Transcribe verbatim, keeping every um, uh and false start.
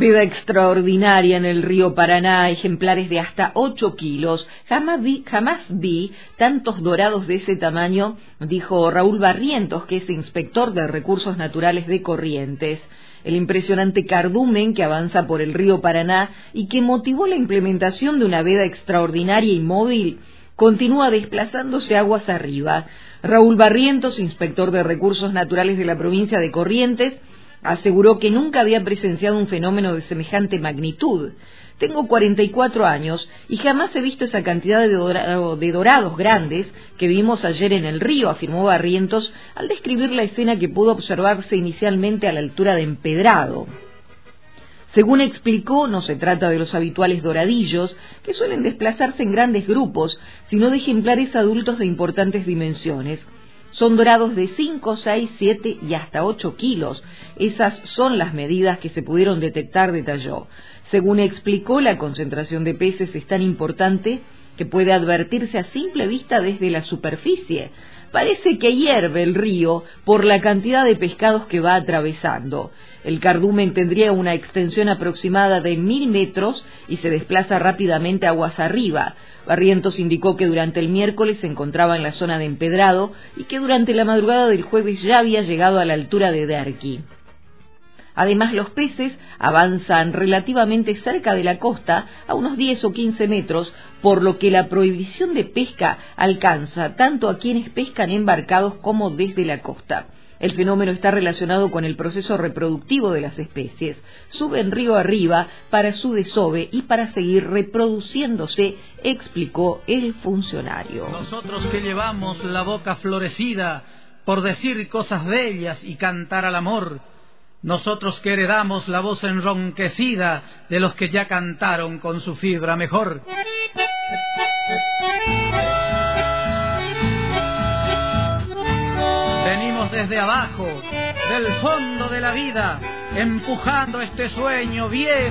Vida extraordinaria en el río Paraná, ejemplares de hasta ocho kilos. Jamás vi, jamás vi tantos dorados de ese tamaño, dijo Raúl Barrientos, que es inspector de Recursos Naturales de Corrientes. El impresionante cardumen que avanza por el río Paraná y que motivó la implementación de una veda extraordinaria y móvil continúa desplazándose aguas arriba. Raúl Barrientos, inspector de Recursos Naturales de la provincia de Corrientes, aseguró que nunca había presenciado un fenómeno de semejante magnitud. Tengo cuarenta y cuatro años y jamás he visto esa cantidad de, dorado, de dorados grandes que vimos ayer en el río, afirmó Barrientos al describir la escena que pudo observarse inicialmente a la altura de Empedrado. Según explicó, no se trata de los habituales doradillos, que suelen desplazarse en grandes grupos, sino de ejemplares adultos de importantes dimensiones. Son dorados de cinco, seis, siete y hasta ocho kilos. Esas son las medidas que se pudieron detectar, detalló. Según explicó, la concentración de peces es tan importante que puede advertirse a simple vista desde la superficie. Parece que hierve el río por la cantidad de pescados que va atravesando. El cardumen tendría una extensión aproximada de mil metros y se desplaza rápidamente aguas arriba. Barrientos indicó que durante el miércoles se encontraba en la zona de Empedrado y que durante la madrugada del jueves ya había llegado a la altura de Derqui. Además, los peces avanzan relativamente cerca de la costa, a unos diez o quince metros, por lo que la prohibición de pesca alcanza tanto a quienes pescan embarcados como desde la costa. El fenómeno está relacionado con el proceso reproductivo de las especies. Suben río arriba para su desove y para seguir reproduciéndose, explicó el funcionario. Nosotros que llevamos la boca florecida por decir cosas bellas y cantar al amor, nosotros que heredamos la voz enronquecida de los que ya cantaron con su fibra mejor. Venimos desde abajo, del fondo de la vida, empujando este sueño viejo